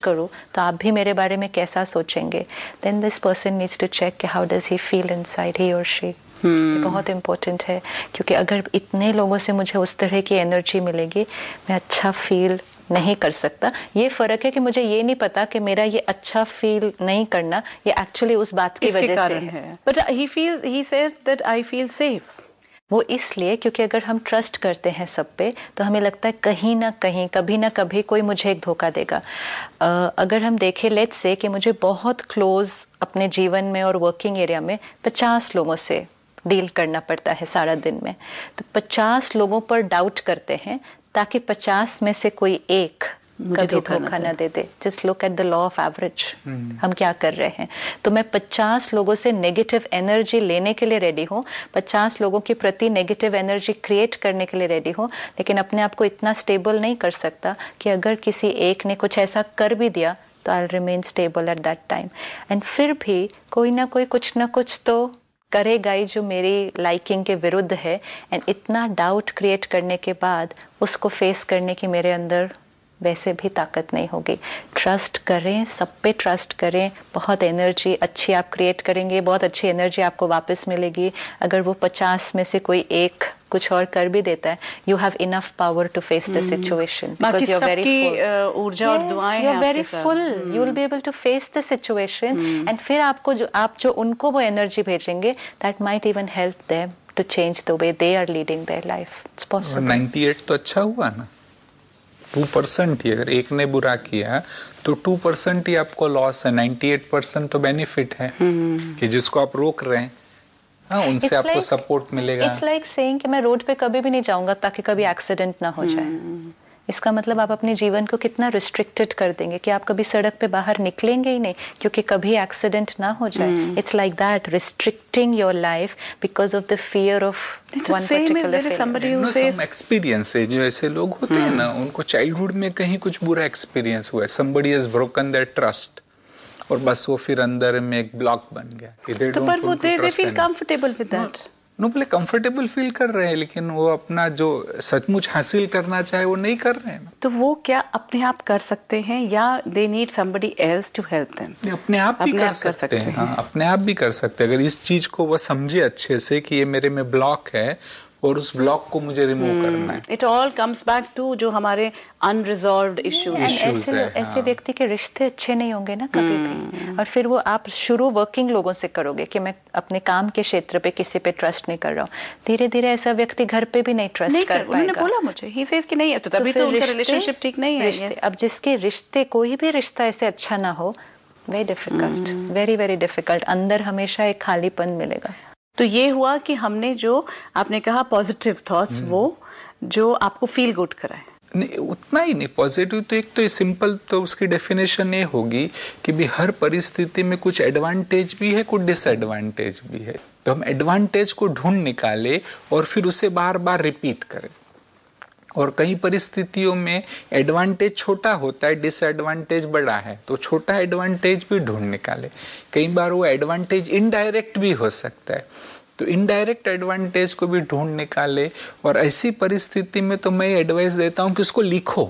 करूँ तो आप भी मेरे बारे में कैसा सोचेंगे, then this person needs to check how does he feel inside, ही और शी। ये बहुत इम्पोर्टेंट है, क्योंकि अगर इतने लोगों से मुझे उस तरह की एनर्जी मिलेगी, मैं अच्छा फील नहीं कर सकता। ये फर्क है कि मुझे ये नहीं पता कि मेरा ये अच्छा फील नहीं करना ये एक्चुअली उस बात की वजह से है। But he said that I feel safe. वो इसलिए क्योंकि अगर हम ट्रस्ट करते हैं सब पे तो हमें लगता है कहीं ना कहीं कभी ना कभी कोई मुझे एक धोखा देगा। अगर हम देखें लेट्स से कि मुझे बहुत क्लोज अपने जीवन में और वर्किंग एरिया में 50 लोगों से डील करना पड़ता है सारा दिन में, तो 50 लोगों पर डाउट करते हैं ताकि 50 में से कोई एक कभी धोखा ना दे दे। Just look at the law of average, हम क्या कर रहे हैं। तो मैं 50 लोगों से नेगेटिव एनर्जी लेने के लिए रेडी हूँ, 50 लोगों के प्रति नेगेटिव एनर्जी क्रिएट करने के लिए रेडी हूँ, लेकिन अपने आप को इतना स्टेबल नहीं कर सकता कि अगर किसी एक ने कुछ ऐसा कर भी दिया तो I will remain stable at that time. And फिर भी कोई ना कोई कुछ ना कुछ तो करेगा ही जो मेरी लाइकिंग के विरुद्ध है। एंड इतना डाउट क्रिएट करने के बाद उसको फेस करने की मेरे अंदर वैसे भी ताकत नहीं होगी। ट्रस्ट करें, सब पे ट्रस्ट करें, बहुत एनर्जी अच्छी आप क्रिएट करेंगे, बहुत अच्छी एनर्जी आपको वापस मिलेगी। अगर वो 50 में से कोई एक कुछ और कर भी देता है, you have enough power to face the situation because you are very full, ऊर्जा और दुआएं you are very full, you will be able to face the situation. And फिर आपको जो उनको वो एनर्जी भेजेंगे, that might even help them to change the way they are leading their life. It's possible. 98 तो अच्छा हुआ ना, 2% ही, अगर एक ने बुरा किया तो 2% ही आपको लॉस है, 98% तो बेनिफिट है कि जिसको आप रोक रहे हैं। हाँ, उनसे आपको सपोर्ट मिलेगा। इट्स लाइक सेइंग कि मैं रोड पे कभी भी नहीं जाऊंगा ताकि कभी एक्सीडेंट ना हो जाए। इसका मतलब आप अपने जीवन को कितना रिस्ट्रिक्टेड कर देंगे कि आप कभी सड़क पे बाहर निकलेंगे ही नहीं क्योंकि कभी एक्सीडेंट ना हो जाए। It's like that, restricting your life because of the fear of one particular some experience है। जो ऐसे लोग होते हैं ना, उनको चाइल्डहुड में कहीं कुछ बुरा एक्सपीरियंस हुआ है, somebody has broken their trust, और बस वो फिर अंदर में एक ब्लॉक बन गया। तो पर वो they feel comfortable with that. No, पहले कंफर्टेबल फील कर रहे हैं, लेकिन वो अपना जो सचमुच हासिल करना चाहे वो नहीं कर रहे हैं। तो वो क्या अपने आप कर सकते हैं या they need somebody else to help them? अपने आप भी कर सकते हैं। हाँ, अपने आप भी कर सकते हैं अगर इस चीज को वो समझे अच्छे से कि ये मेरे में ब्लॉक है और उस ब्लॉक को मुझे रिमूव करना है। It all comes back to जो हमारे अनरिजॉल्व्ड इश्यूज है। ऐसे व्यक्ति के रिश्ते अच्छे नहीं होंगे ना कभी भी, और फिर वो आप शुरू वर्किंग लोगों से करोगे कि मैं अपने काम के क्षेत्र पे किसी पे ट्रस्ट नहीं कर रहा हूँ, धीरे धीरे ऐसा व्यक्ति घर पे भी नहीं ट्रस्ट कर पाएगा। उन्होंने बोला मुझे, ही सेज कि नहीं है, तो तभी तो उनका रिलेशनशिप ठीक नहीं है। अब जिसके रिश्ते, कोई भी रिश्ता ऐसे अच्छा ना हो, very difficult, very very difficult, अंदर हमेशा एक खालीपन मिलेगा। तो ये हुआ कि हमने जो आपने कहा पॉजिटिव थॉट्स, वो जो आपको फील गुड कराए। नहीं, उतना ही नहीं पॉजिटिव, तो एक तो सिंपल तो उसकी डेफिनेशन ये होगी कि भी हर परिस्थिति में कुछ एडवांटेज भी है, कुछ डिसएडवांटेज भी है। तो हम एडवांटेज को ढूंढ निकाले और फिर उसे बार बार रिपीट करें। और कई परिस्थितियों में एडवांटेज छोटा होता है, डिसएडवांटेज बड़ा है, तो छोटा एडवांटेज भी ढूंढ निकाले। कई बार वो एडवांटेज इनडायरेक्ट भी हो सकता है, तो इनडायरेक्ट एडवांटेज को भी ढूंढ निकाले। और ऐसी परिस्थिति में तो मैं एडवाइस देता हूँ कि उसको लिखो।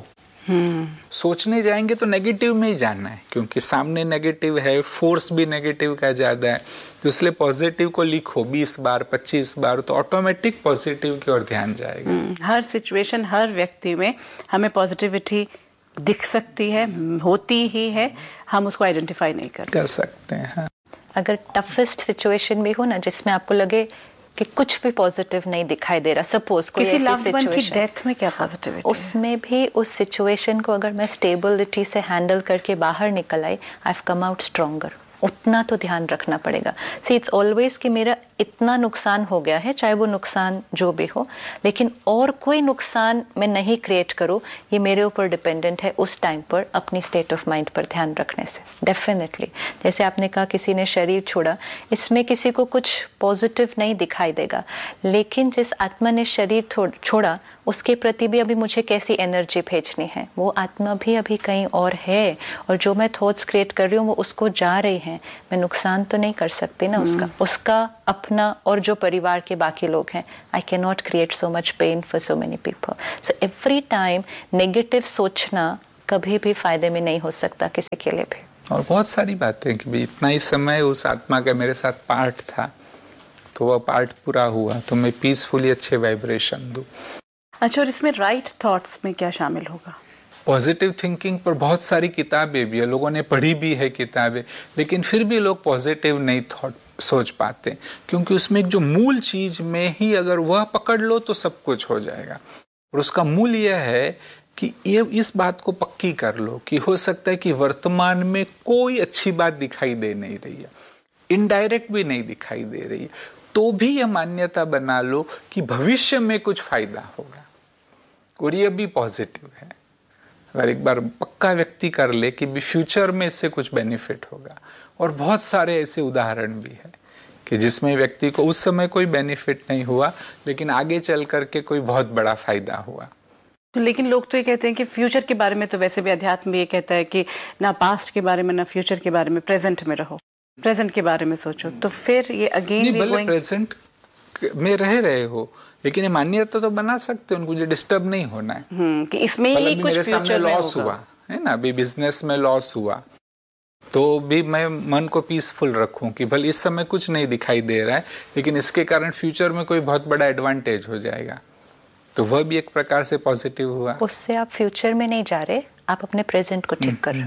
सोचने जाएंगे तो नेगेटिव में ही जाना है, क्योंकि सामने नेगेटिव है, फोर्स भी नेगेटिव का ज्यादा है, तो इसलिए पॉजिटिव को लिखो 20 बार 25 बार, तो ऑटोमेटिक पॉजिटिव की ओर ध्यान जाएगा। हर सिचुएशन, हर व्यक्ति में हमें पॉजिटिविटी दिख सकती है, होती ही है, हम उसको आइडेंटिफाई नहीं कर सकते हैं। हाँ। अगर टफेस्ट सिचुएशन भी हो ना, जिसमें आपको लगे कि कुछ भी पॉजिटिव नहीं दिखाई दे रहा, सपोज कोई किसी लव्ड वन की डेथ में क्या पॉजिटिविटी, उसमें भी उस सिचुएशन को अगर मैं स्टेबिलिटी से हैंडल करके बाहर निकल आई, I have come out stronger, उतना तो ध्यान रखना पड़ेगा। सी इट्स ऑलवेज कि मेरा इतना नुकसान हो गया है, चाहे वो नुकसान जो भी हो, लेकिन और कोई नुकसान मैं नहीं क्रिएट करूँ, ये मेरे ऊपर डिपेंडेंट है उस टाइम पर अपनी स्टेट ऑफ माइंड पर ध्यान रखने से। डेफिनेटली, जैसे आपने कहा किसी ने शरीर छोड़ा, इसमें किसी को कुछ पॉजिटिव नहीं दिखाई देगा, लेकिन जिस आत्मा ने शरीर छोड़ा उसके प्रति भी अभी मुझे कैसी एनर्जी भेजनी है, वो आत्मा भी अभी कहीं और है, और जो मैं थॉट्स क्रिएट कर रही हूँ वो उसको जा रही हैं। मैं नुकसान तो नहीं कर सकती ना उसका अपना और जो परिवार के बाकी लोग हैं। I can not create so much pain for so many people. So every time negative सोचना कभी भी फायदे में नहीं हो सकता किसी के लिए भी। और बहुत सारी बातें कि भाई इतना ही समय उस आत्मा का मेरे साथ पार्ट था, तो वह पार्ट पूरा हुआ तो मैं पीसफुली अच्छे वाइब्रेशन दूँ। अच्छा, और इसमें राइट थॉट्स में क्या शामिल होगा? पॉजिटिव थिंकिंग पर बहुत सारी किताबें भी है, लोगों ने पढ़ी भी है किताबें, लेकिन फिर भी लोग पॉजिटिव नहीं सोच पाते, क्योंकि उसमें एक जो मूल चीज में ही अगर वह पकड़ लो तो सब कुछ हो जाएगा। और उसका मूल यह है कि ये इस बात को पक्की कर लो कि हो सकता है कि वर्तमान में कोई अच्छी बात दिखाई दे नहीं रही है, इनडायरेक्ट भी नहीं दिखाई दे रही है, तो भी यह मान्यता बना लो कि भविष्य में कुछ फायदा होगा, और ये भी पॉजिटिव है। अगर एक बार पक्का व्यक्ति कर ले कि भी फ्यूचर में इससे कुछ बेनिफिट होगा, और बहुत सारे ऐसे उदाहरण भी है कि जिसमें व्यक्ति को उस समय कोई बेनिफिट नहीं हुआ, लेकिन आगे चल करके कोई बहुत बड़ा फायदा हुआ। लेकिन लोग तो ये कहते हैं कि फ्यूचर के बारे में, तो वैसे भी अध्यात्म ये कहता है कि ना पास्ट के बारे में ना फ्यूचर के बारे में, प्रेजेंट में रहो, प्रेजेंट के बारे में सोचो। तो फिर ये अगेन भी भले प्रेजेंट में रह रहे हो, लेकिन ये मान्यता तो बना सकते हो, उनको डिस्टर्ब नहीं होना है कि इसमें ही कुछ फ्यूचर में लॉस हुआ है ना, अभी बिजनेस में लॉस हुआ तो भी मैं मन को पीसफुल रखूं कि भले इस समय कुछ नहीं दिखाई दे रहा है, लेकिन इसके कारण फ्यूचर में कोई बहुत बड़ा एडवांटेज हो जाएगा, तो वह भी एक प्रकार से पॉजिटिव हुआ। उससे आप फ्यूचर में नहीं जा रहे, आप अपने प्रेजेंट को ठीक कर रहे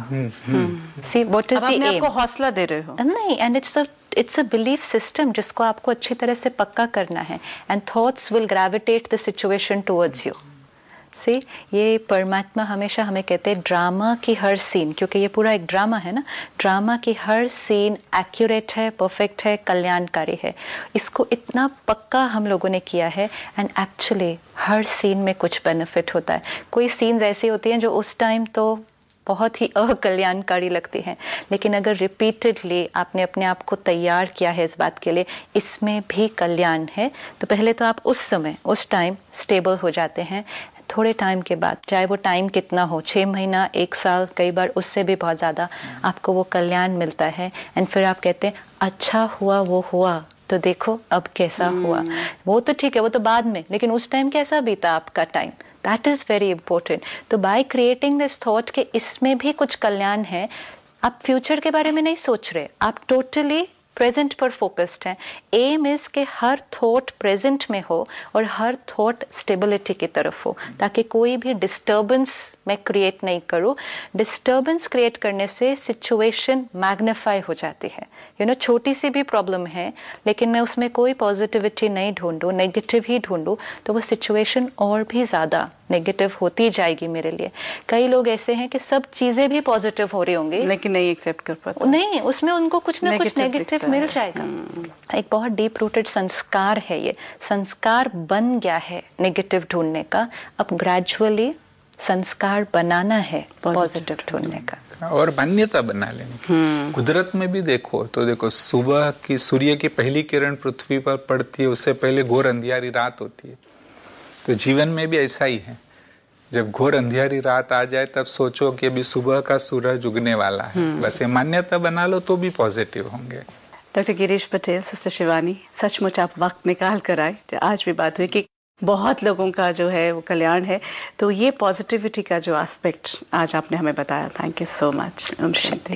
हो। See what is the M, आपको हौसला दे रहे हो नहीं, and it's a belief system जिसको आपको अच्छी तरह से पक्का करना है, and thoughts will gravitate the situation towards you. सी, ये परमात्मा हमेशा हमें कहते हैं ड्रामा की हर सीन, क्योंकि ये पूरा एक ड्रामा है ना, ड्रामा की हर सीन एक्यूरेट है, परफेक्ट है, कल्याणकारी है। इसको इतना पक्का हम लोगों ने किया है, एंड एक्चुअली हर सीन में कुछ बेनिफिट होता है। कोई सीन्स ऐसी होती हैं जो उस टाइम तो बहुत ही अकल्याणकारी लगती हैं, लेकिन अगर रिपीटेडली आपने अपने आप को तैयार किया है इस बात के लिए इसमें भी कल्याण है, तो पहले तो आप उस समय उस टाइम स्टेबल हो जाते हैं। थोड़े टाइम के बाद, चाहे वो टाइम कितना हो, 6 महीना, 1 साल, कई बार उससे भी बहुत ज़्यादा, आपको वो कल्याण मिलता है, एंड फिर आप कहते हैं अच्छा हुआ वो हुआ, तो देखो अब कैसा हुआ। वो तो ठीक है, वो तो बाद में, लेकिन उस टाइम कैसा बीता आपका time, that is very important. तो बाय क्रिएटिंग दिस थॉट के इसमें भी कुछ कल्याण है, आप फ्यूचर के बारे में नहीं सोच रहे, आप टोटली प्रेजेंट पर फोकस्ड है। एम इज के हर थॉट प्रेजेंट में हो और हर थॉट स्टेबिलिटी की तरफ हो, ताकि कोई भी डिस्टर्बेंस मैं क्रिएट नहीं करूं। डिस्टर्बेंस क्रिएट करने से सिचुएशन मैग्नीफाई हो जाती है। छोटी सी भी प्रॉब्लम है, लेकिन मैं उसमें कोई पॉजिटिविटी नहीं ढूंढूं, नेगेटिव ही ढूंढूं, तो वो सिचुएशन और भी ज़्यादा नेगेटिव होती जाएगी मेरे लिए। कई लोग ऐसे हैं कि सब चीज़ें भी पॉजिटिव हो रही होंगी, लेकिन नहीं एक्सेप्ट कर पाते, नहीं, उसमें उनको कुछ ना कुछ नेगेटिव मिल जाएगा। एक बहुत डीप रूटेड संस्कार है, ये संस्कार बन गया है नेगेटिव ढूंढने का। अब ग्रेजुअली संस्कार बनाना है पॉजिटिव ढूंढने का, और मान्यता बना लेनी। कुदरत में भी देखो तो देखो, सुबह की सूर्य की पहली किरण पृथ्वी पर पड़ती है, उससे पहले घोर अंधियारी रात होती है। तो जीवन में भी ऐसा ही है, जब घोर अंधियारी रात आ जाए तब सोचो कि अभी सुबह का सूरज उगने वाला है। बस ये मान्यता बना लो तो भी पॉजिटिव होंगे। डॉक्टर गिरीश पटेल, सिस्टर शिवानी, सचमुच आप वक्त निकाल कर आए। आज भी बात हुई कि बहुत लोगों का जो है वो कल्याण है, तो ये पॉजिटिविटी का जो एस्पेक्ट आज आपने हमें बताया, thank you so much. Om Shanti.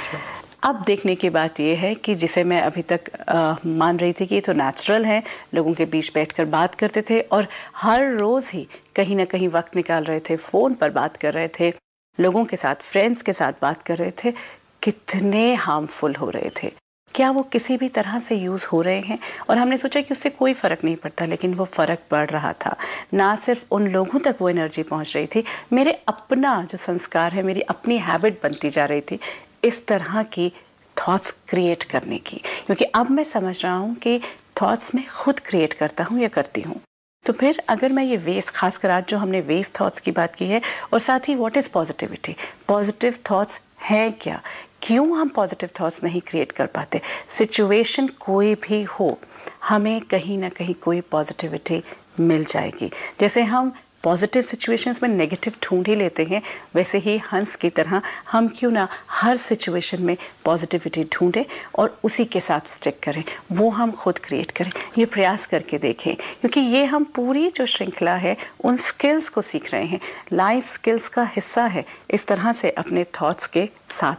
अब देखने की बात यह है कि जिसे मैं अभी तक मान रही थी कि ये तो नेचुरल है, लोगों के बीच बैठकर बात करते थे और हर रोज़ ही कहीं ना कहीं वक्त निकाल रहे थे, फ़ोन पर बात कर रहे थे, लोगों के साथ, फ्रेंड्स के साथ बात कर रहे थे, कितने हार्मफुल हो रहे थे, क्या वो किसी भी तरह से यूज़ हो रहे हैं। और हमने सोचा कि उससे कोई फ़र्क नहीं पड़ता, लेकिन वो फ़र्क पड़ रहा था। ना सिर्फ उन लोगों तक वो एनर्जी पहुंच रही थी, मेरे अपना जो संस्कार है, मेरी अपनी हैबिट बनती जा रही थी इस तरह की थॉट्स क्रिएट करने की। क्योंकि अब मैं समझ रहा हूँ कि थॉट्स मैं खुद क्रिएट करता हूँ या करती हूँ। तो फिर अगर मैं ये वेस्ट, खासकर आज जो हमने वेस्ट थॉट्स की बात की है, और साथ ही what is positivity, positive thoughts हैं क्या, क्यों हम पॉजिटिव थॉट्स नहीं क्रिएट कर पाते। सिचुएशन कोई भी हो, हमें कहीं ना कहीं कोई पॉजिटिविटी मिल जाएगी। जैसे हम पॉजिटिव सिचुएशंस में नेगेटिव ढूंढ ही लेते हैं, वैसे ही हंस की तरह हम क्यों ना हर सिचुएशन में पॉजिटिविटी ढूंढें और उसी के साथ स्टिक करें, वो हम खुद क्रिएट करें। ये प्रयास करके देखें, क्योंकि ये हम पूरी जो श्रृंखला है उन स्किल्स को सीख रहे हैं, लाइफ स्किल्स का हिस्सा है। इस तरह से अपने थॉट्स के साथ